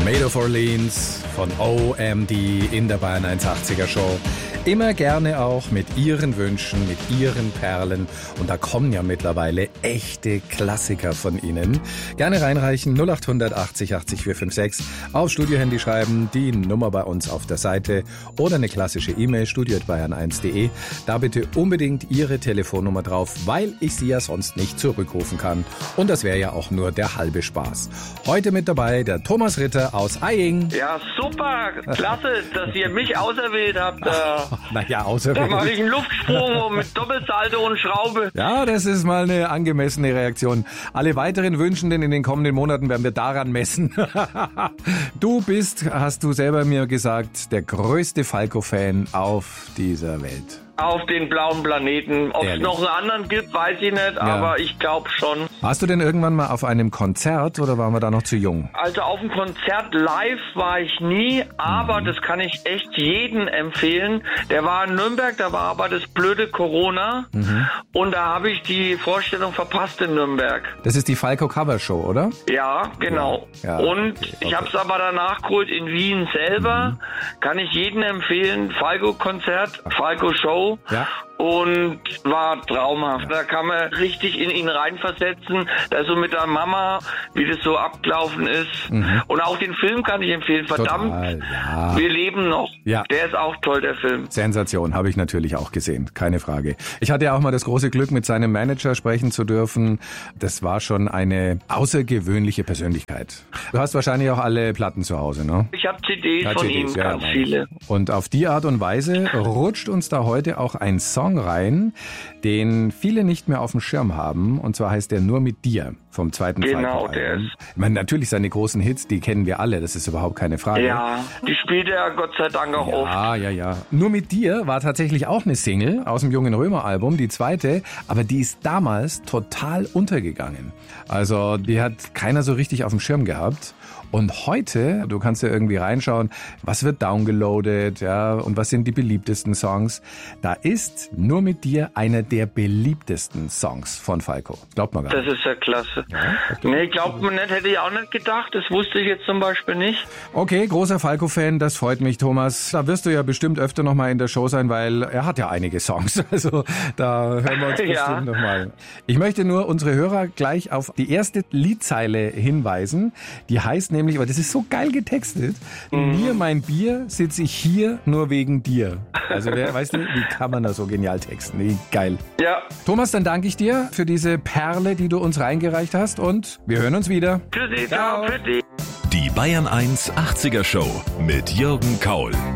Made of Orleans von OMD in der Bayern 180er Show. Immer gerne auch mit Ihren Wünschen, mit Ihren Perlen. Und da kommen ja mittlerweile echte Klassiker von Ihnen. Gerne reinreichen, 0800 80 80 456. Auf Studiohandy schreiben, die Nummer bei uns auf der Seite. Oder eine klassische E-Mail, studio@bayern1.de. Da bitte unbedingt Ihre Telefonnummer drauf, weil ich Sie ja sonst nicht zurückrufen kann. Und das wäre ja auch nur der halbe Spaß. Heute mit dabei der Thomas Ritter aus Aying. Ja, super. Klasse, dass ihr mich auserwählt habt. Naja, auserwählt. Da mache ich einen Luftsprung mit Doppelsalto und Schraube. Ja, das ist mal eine angemessene Reaktion. Alle weiteren Wünschenden in den kommenden Monaten werden wir daran messen. Du bist, hast du selber mir gesagt, der größte Falco-Fan auf dieser Welt. Auf den blauen Planeten. Ob es noch einen anderen gibt, weiß ich nicht, aber ich glaube schon. Warst du denn irgendwann mal auf einem Konzert oder waren wir da noch zu jung? Also auf einem Konzert live war ich nie, aber das kann ich echt jedem empfehlen. Der war in Nürnberg, da war aber das blöde Corona und da habe ich die Vorstellung verpasst in Nürnberg. Das ist die Falco Cover Show, oder? Ja, genau. Ja, und ich habe es aber danach geholt in Wien selber. Kann ich jedem empfehlen. Falco Konzert, Falco Show. Ja. Und war traumhaft. Da kann man richtig in ihn reinversetzen. Da so mit der Mama, wie das so abgelaufen ist. Und auch den Film kann ich empfehlen. Verdammt, total, ja. Wir leben noch. Ja. Der ist auch toll, der Film. Sensation, habe ich natürlich auch gesehen, keine Frage. Ich hatte ja auch mal das große Glück, mit seinem Manager sprechen zu dürfen. Das war schon eine außergewöhnliche Persönlichkeit. Du hast wahrscheinlich auch alle Platten zu Hause, ne? Ich habe CDs von ihm, ganz viele. Und auf die Art und Weise rutscht uns da heute auch ein Song rein, den viele nicht mehr auf dem Schirm haben. Und zwar heißt der Nur mit dir vom zweiten Genau, der ist. Ich meine, natürlich seine großen Hits, die kennen wir alle, das ist überhaupt keine Frage. Ja, die spielt er Gott sei Dank auch oft. Ja. Nur mit dir war tatsächlich auch eine Single aus dem Jungen Römer Album, die zweite, aber die ist damals total untergegangen. Also die hat keiner so richtig auf dem Schirm gehabt. Und heute, du kannst ja irgendwie reinschauen, was wird downgeloadet, ja, und was sind die beliebtesten Songs. Da ist Nur mit dir einer der beliebtesten Songs von Falco. Glaubt man gar nicht. Das ist ja klasse. Ja, nee, glaubt man nicht, hätte ich auch nicht gedacht. Das wusste ich jetzt zum Beispiel nicht. Okay, großer Falco-Fan, das freut mich, Thomas. Da wirst du ja bestimmt öfter nochmal in der Show sein, weil er hat ja einige Songs. Also da hören wir uns bestimmt nochmal. Ich möchte nur unsere Hörer gleich auf die erste Liedzeile hinweisen. Die heißt nämlich, aber das ist so geil getextet, mir mein Bier sitze ich hier nur wegen dir. Also weißt du, wie kann man das so genial texten? Wie geil. Ja. Thomas, dann danke ich dir für diese Perle, die du uns reingereicht hast und wir hören uns wieder. Tschüssi, ciao, tschüssi. Die Bayern 1 80er Show mit Jürgen Kaul.